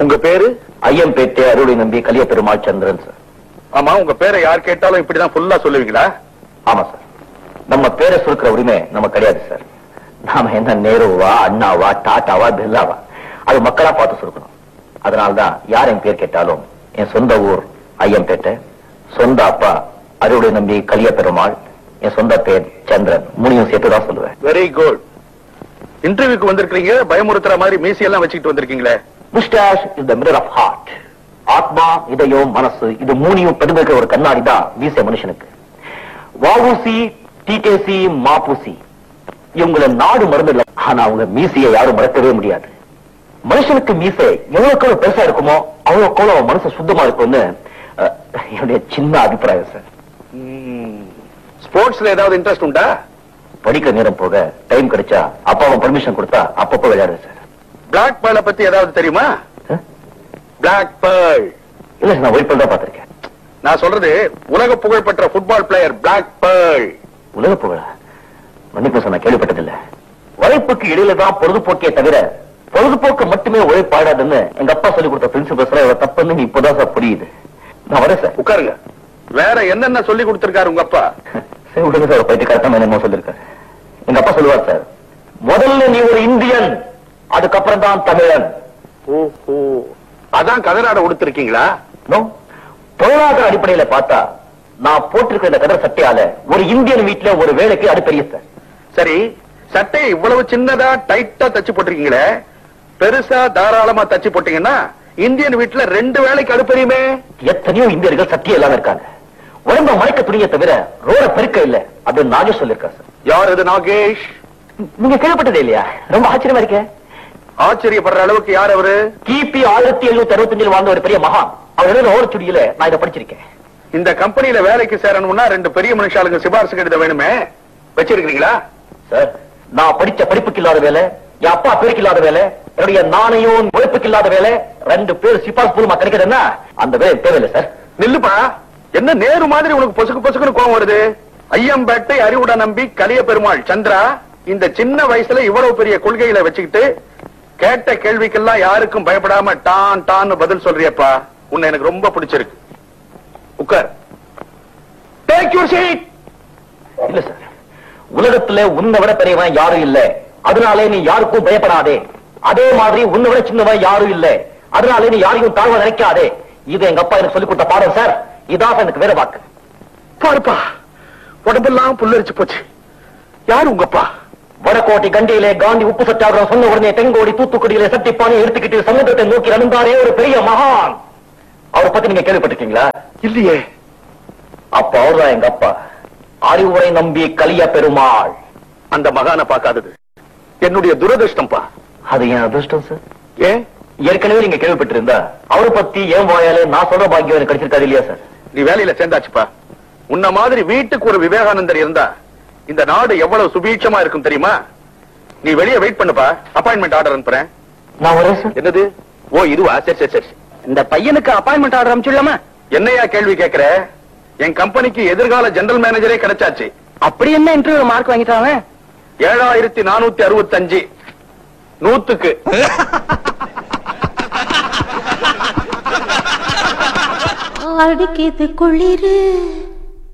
உங்க பேரு? ஐயம்பேட்டை அருளை நம்பி கலிய பெருமாள் சந்திரன் சார். ஆமா, உங்க பேரை யார் கேட்டாலும் இப்படிதான் ஃபுல்லா சொல்லுவீங்களா? ஆமா சார். நம்ம பேரை சுருக்கிற உரிமை நம்ம கிடையாது சார். நாம என்ன நேருவா, அண்ணாவா, டாட்டாவா, பிர்லாவா, அது மக்களா பார்த்து சுருக்கணும். அதனால்தான் யார் என் பேர் கேட்டாலும் என் சொந்த ஊர் ஐயம்பேட்டை, சொந்த அப்பா அருளை நம்பி கலிய பெருமாள், என் சொந்த பேர் சந்திரன், மூணையும் சேர்த்துதான் சொல்லுவேன். Very good. இன்டர்வியூக்கு வந்திருக்கீங்க, பயமுறுத்துற மாதிரி மீசி எல்லாம் வச்சுக்கிட்டு வந்திருக்கீங்களே. Moustache is the mirror of heart. ஆத்மா, இதயம், மனசு இது மூணையும் பிரதிபலிக்கிற ஒரு கண்ணாடி தான் மீசை மனுஷனுக்கு. வஉசி, டிகேசி, மாபூசி இவங்களை நாடு மறந்து இல்லை. ஆனா அவங்க மீசையை யாரும் மறக்கவே முடியாது. மனுஷனுக்கு மீசை எவ்வளவுக்கு பெருசா இருக்குமோ அவ்வளவுக்கு அவன் மனசு சுத்தமா இருக்கும்னு என்னுடைய சின்ன அபிப்பிராயம் சார். ஸ்போர்ட்ஸ்ல ஏதாவது இன்ட்ரெஸ்ட் உண்டா? படிக்கிற நேரம் போக டைம் கிடைச்சா அப்பாவும் பர்மிஷன் கொடுத்தா அப்பப்போ விளையாடுறேன் சார். பிளாக் பேர்ல பத்தி ஏதாவது தெரியுமா? பிளாக் பேர்ல் இல்ல, நான் ஒயிட் பேர்ல் தான் பார்த்திருக்கேன். நான் சொல்றது உலக புகழ்பெற்ற ஃபுட்பால் பிளேயர் பிளாக் பேர்ல். உலக புகழ மன்னிப்பு சார், நான் கேள்விப்பட்டதில்ல. உழைப்புக்கு இடையில தான் பொழுதுபோக்கே தவிர பொழுதுபோக்கு மட்டுமே உழைப்பாடாதுன்னு எங்க அப்பா சொல்லி கொடுத்த பிரின்சிபல் தப்புன்னு இப்பதான் சார் புரியுது. நான் வரேன் சார். உட்காருங்க. வேற என்னென்ன சொல்லி கொடுத்திருக்காரு உங்க அப்பா? சரி விடுங்க சார், போயிட்டு கரெக்டா என்னமோ சொல்லிருக்காரு. எங்க அப்பா சொல்லுவார் சார், முதல்ல நீ ஒரு இந்தியன், அதுக்கப்புறம் தான் தமிழன். ஓஹோ, அதான் கதராட உடுத்திருக்கீங்களா? பொருளாதார அடிப்படையில பார்த்தா நான் போட்டிருக்கிற இந்த கதர் சட்டையால ஒரு இந்தியன் வீட்டுல ஒரு வேலைக்கு அடுப்பெரிய சார். சரி, சட்டையை இவ்வளவு சின்னதா டைட்டா தச்சு போட்டிருக்கீங்களே, பெருசா தாராளமா தச்சு போட்டீங்கன்னா இந்தியன் வீட்டுல 2 வேலைக்கு அடுப்பெரியுமே. எத்தனையோ இந்தியர்கள் சத்தியம் இல்லாம இருக்காங்க. உடம்ப மறைக்க துணியை தவிர ரோட பெருக்க இல்ல அப்படின்னு நாகேஷ் சொல்லிருக்காரு சார். யார் இது நாகேஷ்? நீங்க கேள்விப்பட்டதே இல்லையா? ரொம்ப ஆச்சரியமா இருக்க. ஆச்சரியப்படுற அளவுக்கு யார் அவரு? கிபி 1765 வாழ்ந்த ஒரு பெரிய மகான். அவர் ஓரச்சுடியில நான் இதை படிச்சிருக்கேன். இந்த கம்பெனியில வேலைக்கு சேரணும்னா 2 பெரிய மனுஷாளுங்க சிபாரிசு கடிதம் வேணுமே, வச்சிருக்கீங்களா? சார், நான் படிச்ச படிப்புக்கு இல்லாத வேலை, என் அப்பா பேருக்கு இல்லாத வேலை, என்னுடைய நாணயம் உழைப்புக்கு இல்லாத வேலை, 2 பேர் சிபாரிசு மூலமா கிடைக்கிறதுன்னா அந்த வேலை தேவையில்லை சார். நில்லுப்பா, என்ன நேரு மாதிரி உனக்கு பொசுக்கு பொசுக்குன்னு கோவம் வருது? ஐயம்பேட்டை அறிவுட நம்பி கலிய பெருமாள் சந்திரா, இந்த சின்ன வயசுல இவ்வளவு பெரிய கொள்கைகளை வச்சுக்கிட்டு கேட்ட கேள்விக்கெல்லாம் யாருக்கும் பயப்படாம டான் டான்னு பதில் சொல்றியப்பா, உன்னை எனக்கு ரொம்ப பிடிச்சிருக்கு. உட்கார். Take your seat. இல்ல சார், உலகத்துல உன்னை விட பெரியவன் யாரும் இல்ல, அதனாலே நீ யாருக்கும் பயப்படாதே. அதே மாதிரி உன்னை விட சின்னவன் யாரும் இல்ல, அதனாலே நீ யாரையும் தாழ்வ நினைக்காதே. இது எங்க அப்பா எனக்கு சொல்லிக் கொடுத்த பாடம் சார். இதான் எனக்கு வேற வாக்கு. பாருப்பா, உடம்பெல்லாம் புல்லரிச்சு போச்சு. யாரு உங்கப்பா? வடக்கோட்டை கண்டியிலே காந்தி உப்பு சத்தியாகிரகம் சொன்ன உடனே தெங்கோடி தூத்துக்குடியிலே சட்டிப்பானை எடுத்துக்கிட்டு சமுத்திரத்தை நோக்கி நடந்தாரே ஒரு பெரிய மகான். அவரை பத்தி நீங்க கேள்விப்பட்டிருக்கீங்களா? இல்லையே. அப்ப அவர்தான் எங்க அப்பா அறிவுரை நம்பி கலிய பெருமாள். அந்த மகானை பார்க்காதது என்னுடைய துரதிருஷ்டம்பா. அது என் அதிர்ஷ்டம் சார். ஏன்? ஏற்கனவே நீங்க கேள்விப்பட்டிருந்தா அவரை பத்தி ஏன் வாயாலே நான் சொல்ற பாக்கியம் எனக்கு கிடைச்சிருக்காது இல்லையா சார்? நீ வேலையில சேர்ந்தாச்சுப்பா. உன்ன மாதிரி வீட்டுக்கு ஒரு விவேகானந்தர் இருந்தா இந்த நாடு எவ்வளவு சுபீட்சமா இருக்கும் தெரியுமா? நீ வெளியே வெயிட் பண்ணுப்பா, அப்பாயின்மெண்ட் ஆர்டர் அனுப்புறேன். நான் வரேன் சார். என்னது? ஓ இதுவா? சரி சரி சரி. இந்த பையனுக்கு அப்பாயின்மெண்ட் ஆர்டர் அனுப்பிச்சுடலாமா? என்னையா கேள்வி கேட்கிற? என் கம்பெனிக்கு எதிர்கால ஜெனரல் மேனேஜரே கிடைச்சாச்சு. அப்படி என்ன இன்டர்வியூ மார்க் வாங்கிட்டாங்க? 7465 100க்கு. அடிக்கிது குளிரு